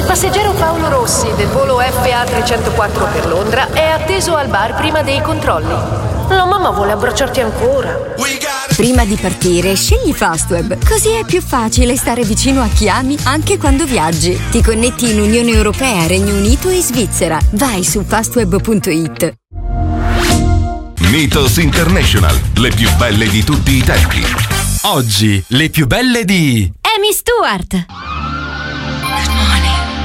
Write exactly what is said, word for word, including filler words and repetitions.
Passeggero Paolo Rossi del volo F A trecentoquattro per Londra è atteso al bar prima dei controlli. La mamma vuole abbracciarti ancora. Prima di partire, scegli Fastweb. Così è più facile stare vicino a chi ami anche quando viaggi. Ti connetti in Unione Europea, Regno Unito e Svizzera. Vai su fastweb punto it. Mythos International, le più belle di tutti i tempi. Oggi, le più belle di Amy Stewart.